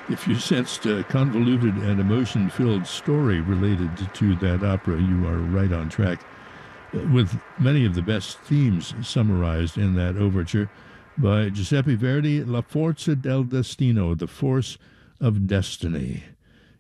If you sensed a convoluted and emotion-filled story related to that opera, you are right on track, with many of the best themes summarized in that overture by Giuseppe Verdi, La Forza del Destino, The Force of Destiny.